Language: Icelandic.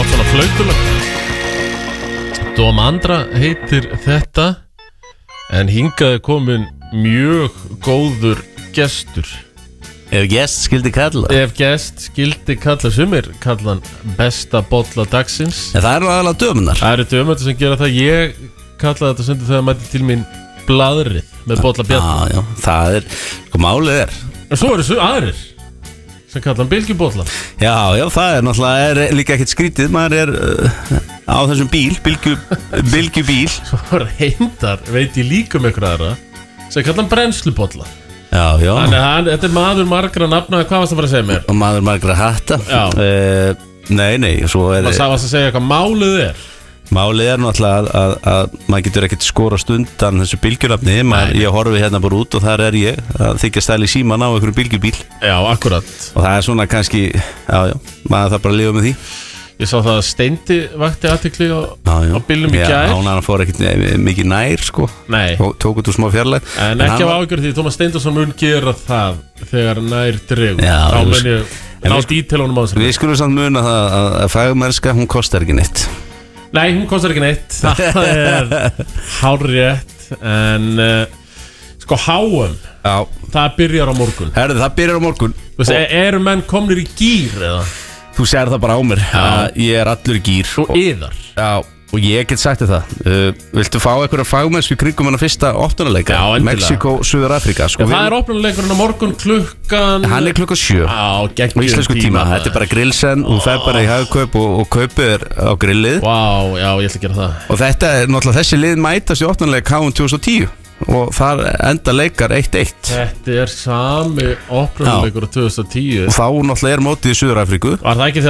gott svona flautulag. Dom Andra heitir þetta. En hingað komin mjög góður gestur. Ef gest skildi kalla. Sumir kallan besta bolla dagsins. En það eru aðalega dömunar. Það eru dömunar sem gera það. Ég kalla þetta sem þegar mæti til mín blaðrið með bolla bjarnar. Já, það er, sko málið er. En svo eru aðrir sem kallan bylgjubolla. Já, það er náttúrulega líka ekkert skrítið. Maður er á þessum bylgjubíl. Svo reyndar veit ég líka um einhverja aðra sem kallan brennslubolla. Já. Þannig að þetta er maður margra nafna. Hvað varst að fara að segja mér? Og maður margra hatta. Nei, svo er það varst að segja hvað málið er. Málið er náttúrulega að maður getur ekkert skorast undan þessu bylgjunafni. Ég horfi hérna bara út og þar er ég að þykja stæli síman á einhverju bylgjubíl. Já, akkurat. Og það er svona kannski, maður þarf bara að lifa með því. Ég sá það að Steindi vakti athygli á bílnum í gær. Já, hann fór ekkert mikið nær, sko. Nei. Tók út úr smá fjarlægð. En ekki af ágjörð því Tómas Steindorsson mun gera það þegar nær dregur. Þá mun ég ná dítelunum á þessu. Við skulum samt muna það að fagmennska, hún kostar ekki neitt. Nei, hún kostar ekki neitt. Það er hárrétt. En sko HM, það byrjar á morgun. Herðu, það byrjar á morgun. Eru menn komnir í gír eða? Þú sér það bara á mér. Ég er allur í gír. Þú yðar. Já, og ég get sagt þér það. Viltu fá einhverja fagmennsku kringum hana fyrsta opnunarleika? Já, endilega. Mexíkó, Suður-Afrika. Það er opnunarleikurinn á morgun klukkan. Hann er klukkan 7. Já, gegn íslensku tíma. Þetta er bara grillsen. Hún fer bara í hagkaup og kaupið er á grillið. Vá, já, ég ætla að gera það. Og þetta er náttúrulega þessi lið mætast í opnunarleik HM 2010. Og þar enda leikar 1-1. Þetta er sami opnunarleikur á 2010. Og þá náttúrulega er mótið í Suður-Afríku. Var það ekki þegar